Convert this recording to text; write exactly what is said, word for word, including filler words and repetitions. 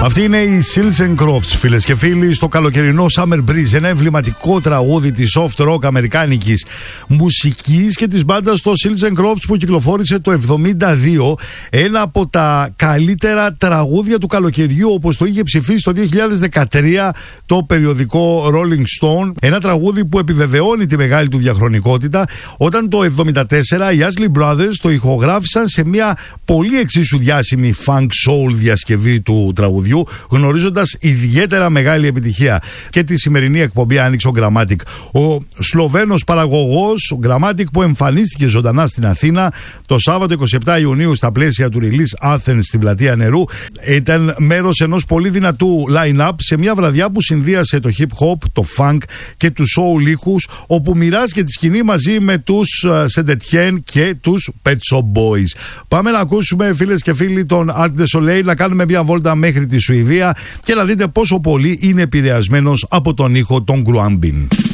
Αυτή είναι η Sills and Crofts, φίλες και φίλοι, στο καλοκαιρινό Summer Breeze. Ένα εμβληματικό τραγούδι της soft rock αμερικάνικης μουσικής και της μπάντας το Sills and Crofts που κυκλοφόρησε το εβδομήντα δύο. Ένα από τα καλύτερα τραγούδια του καλοκαιριού, όπως το είχε ψηφίσει το δύο χιλιάδες δεκατρία το περιοδικό Rolling Stone. Ένα τραγούδι που επιβεβαιώνει τη μεγάλη του διαχρονικότητα, όταν το εβδομήντα τέσσερα οι Isley Brothers το ηχογράφησαν σε μια πολύ εξίσου διάσημη funk soul διασκευή του τραγουδιού, γνωρίζοντας ιδιαίτερα μεγάλη επιτυχία. Και τη σημερινή εκπομπή άνοιξε ο Grammatic, ο Σλοβαίνος παραγωγός, ο Grammatic που εμφανίστηκε ζωντανά στην Αθήνα το Σάββατο είκοσι επτά Ιουνίου στα πλαίσια του Release Athens στην πλατεία Νερού. Ήταν μέρος ενός πολύ δυνατού line-up σε μια βραδιά που συνδύασε το hip hop, το funk και του soul ήχους, όπου μοιράστηκε τη σκηνή μαζί με τους Saint Etienne και τους Pet Shop Boys. Πάμε να ακούσουμε, φίλες και φίλοι, τον Arc de Soleil, να κάνουμε μια βόλτα μέχρι τη Σουηδία και να δείτε πόσο πολύ είναι επηρεασμένος από τον ήχο των Gruambin.